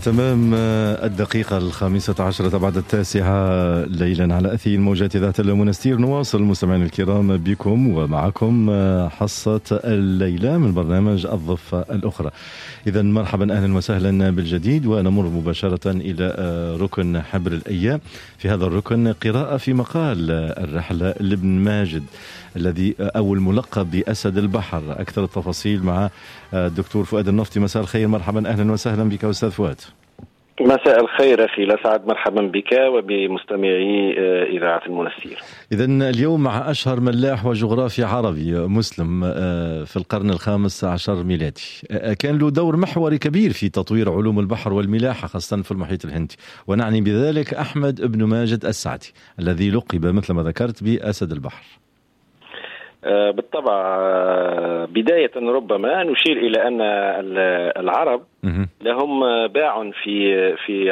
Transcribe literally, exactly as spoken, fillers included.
تمام الدقيقة الخامسة عشرة بعد التاسعة ليلا على أثير موجات ذات المنستير. نواصل مستمعين الكرام بكم ومعكم حصة الليلة من برنامج الضفة الأخرى. إذا مرحبا أهلا وسهلا بالجديد، ونمر مباشرة إلى ركن حبر الأيام. في هذا الركن قراءة في مقال الرحلة لابن ماجد الذي أو الملقب بأسد البحر. أكثر التفاصيل مع الدكتور فؤاد النفطي. مساء الخير، مرحبا أهلا وسهلا بك أستاذ فؤاد. مساء الخير أخي لسعد، مرحبا بك وبمستمعي إذاعة المنستير. إذن اليوم مع أشهر ملاح وجغرافي عربي مسلم في القرن الخامس عشر ميلادي، كان له دور محوري كبير في تطوير علوم البحر والملاحة خاصة في المحيط الهندي، ونعني بذلك أحمد بن ماجد السعدي الذي لقب مثل ما ذكرت بأسد البحر. بالطبع بداية ربما نشير إلى أن العرب لهم باع في في